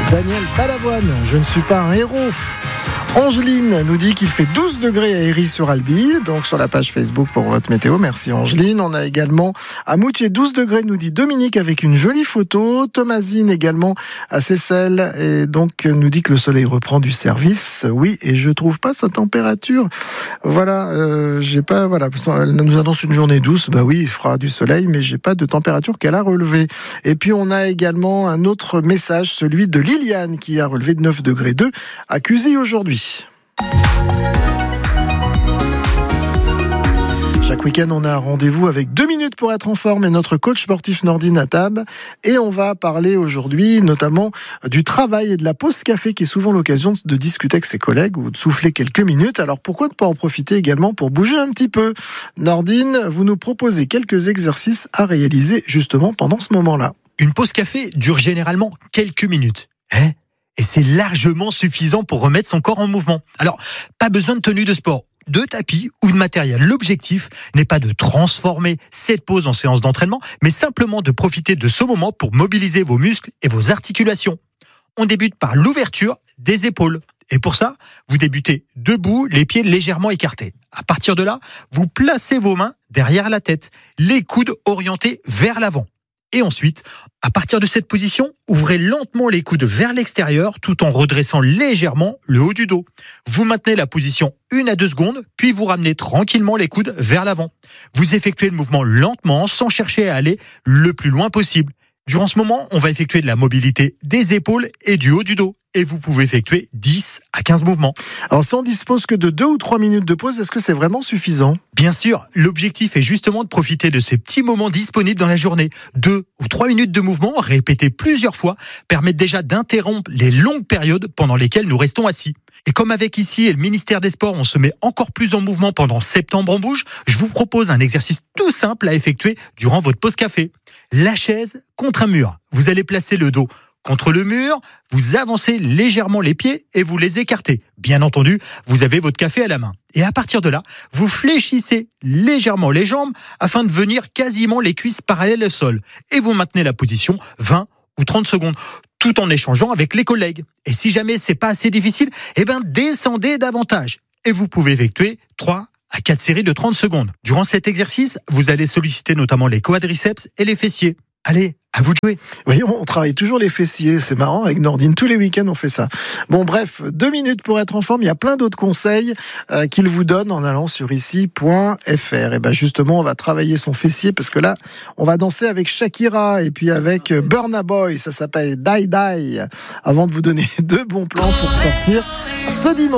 Daniel Balavoine, je ne suis pas un héros. Angeline nous dit qu'il fait 12 degrés à Héry-sur-Albi, donc sur la page Facebook pour votre météo. Merci Angeline. On a également à Moutier 12 degrés, nous dit Dominique avec une jolie photo. Thomasine également à Seyssel et donc nous dit que le soleil reprend du service. Oui, et je trouve pas sa température. Voilà, j'ai pas, voilà, elle nous annonce une journée douce. Bah oui, il fera du soleil, mais j'ai pas de température qu'elle a relevée. Et puis on a également un autre message, celui de Liliane qui a relevé de 9 degrés 2 à Cuzy aujourd'hui. Chaque week-end, on a un rendez-vous avec 2 minutes pour être en forme et notre coach sportif Nordine Atab. Et on va parler aujourd'hui notamment du travail et de la pause café qui est souvent l'occasion de discuter avec ses collègues ou de souffler quelques minutes. Alors pourquoi ne pas en profiter également pour bouger un petit peu ? Nordine, vous nous proposez quelques exercices à réaliser justement pendant ce moment-là. Une pause café dure généralement quelques minutes. Et c'est largement suffisant pour remettre son corps en mouvement. Alors, pas besoin de tenue de sport, de tapis ou de matériel. L'objectif n'est pas de transformer cette pause en séance d'entraînement, mais simplement de profiter de ce moment pour mobiliser vos muscles et vos articulations. On débute par l'ouverture des épaules. Et pour ça, vous débutez debout, les pieds légèrement écartés. À partir de là, vous placez vos mains derrière la tête, les coudes orientés vers l'avant. Et ensuite, à partir de cette position, ouvrez lentement les coudes vers l'extérieur tout en redressant légèrement le haut du dos. Vous maintenez la position 1 à 2 secondes, puis vous ramenez tranquillement les coudes vers l'avant. Vous effectuez le mouvement lentement sans chercher à aller le plus loin possible. Durant ce moment, on va effectuer de la mobilité des épaules et du haut du dos. Et vous pouvez effectuer 10 à 15 mouvements. Alors si on dispose que de 2 ou 3 minutes de pause, est-ce que c'est vraiment suffisant ? Bien sûr, l'objectif est justement de profiter de ces petits moments disponibles dans la journée. 2 ou 3 minutes de mouvement, répétés plusieurs fois, permettent déjà d'interrompre les longues périodes pendant lesquelles nous restons assis. Et comme avec ici et le ministère des Sports, on se met encore plus en mouvement pendant Septembre en Bouge, je vous propose un exercice tout simple à effectuer durant votre pause café. La chaise contre un mur. Vous allez placer le dos contre le mur, vous avancez légèrement les pieds et vous les écartez. Bien entendu, vous avez votre café à la main. Et à partir de là, vous fléchissez légèrement les jambes afin de venir quasiment les cuisses parallèles au sol. Et vous maintenez la position 20 ou 30 secondes, tout en échangeant avec les collègues. Et si jamais c'est pas assez difficile, descendez davantage. Et vous pouvez effectuer 3 à 4 séries de 30 secondes. Durant cet exercice, vous allez solliciter notamment les quadriceps et les fessiers. Allez, à vous de jouer. Oui, on travaille toujours les fessiers, c'est marrant, avec Nordine, tous les week-ends on fait ça. Bon bref, 2 minutes pour être en forme, il y a plein d'autres conseils qu'il vous donne en allant sur ici.fr. Et bien justement, on va travailler son fessier parce que là, on va danser avec Shakira et puis avec Burna Boy, ça s'appelle Die Die, avant de vous donner 2 bons plans pour sortir ce dimanche.